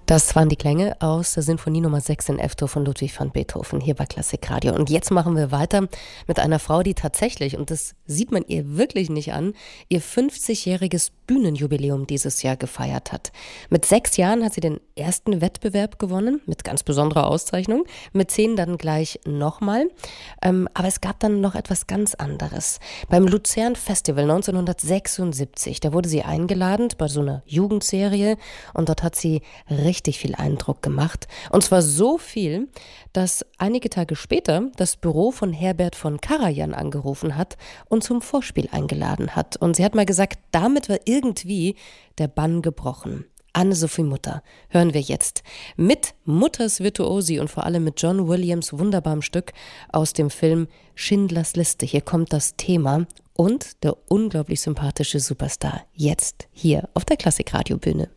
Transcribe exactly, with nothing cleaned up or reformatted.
Das waren die Klänge aus der Sinfonie Nummer sechs in F-Dur von Ludwig van Beethoven hier bei Klassikradio. Und jetzt machen wir weiter mit einer Frau, die tatsächlich, und das sieht man ihr wirklich nicht an, ihr fünfzigjähriges Bühnenjubiläum dieses Jahr gefeiert hat. Mit sechs Jahren hat sie den ersten Wettbewerb gewonnen, mit ganz besonderer Auszeichnung, mit zehn dann gleich nochmal. Ähm, aber es gab dann noch etwas ganz anderes. Beim Luzern Festival neunzehnhundertsechsundsiebzig, da wurde sie eingeladen bei so einer Jugendserie und dort hat sie richtig richtig viel Eindruck gemacht. Und zwar so viel, dass einige Tage später das Büro von Herbert von Karajan angerufen hat und zum Vorspiel eingeladen hat. Und sie hat mal gesagt, damit war irgendwie der Bann gebrochen. Anne-Sophie Mutter hören wir jetzt mit Mutters Virtuosi und vor allem mit John Williams' wunderbarem Stück aus dem Film Schindlers Liste. Hier kommt das Thema und der unglaublich sympathische Superstar jetzt hier auf der Klassikradiobühne.